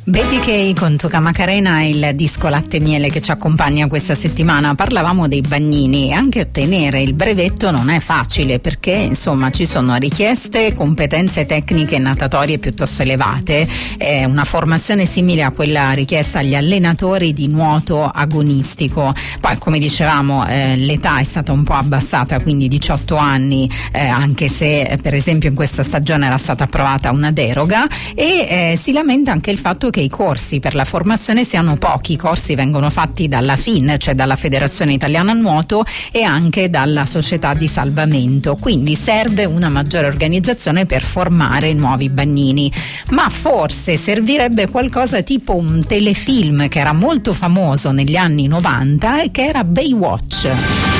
Baby K con Tuca Macarena è il disco Latte e Miele che ci accompagna questa settimana. Parlavamo dei bagnini e anche ottenere il brevetto non è facile, perché insomma ci sono richieste, competenze tecniche e natatorie piuttosto elevate, una formazione simile a quella richiesta agli allenatori di nuoto agonistico. Poi, come dicevamo, l'età è stata un po' abbassata, quindi 18 anni, anche se per esempio in questa stagione era stata approvata una deroga, e si lamenta anche il fatto che i corsi per la formazione siano pochi. I corsi vengono fatti dalla FIN, cioè dalla Federazione Italiana Nuoto, e anche dalla Società di Salvamento, quindi serve una maggiore organizzazione per formare i nuovi bagnini. Ma forse servirebbe qualcosa tipo un telefilm che era molto famoso negli anni 90 e che era Baywatch.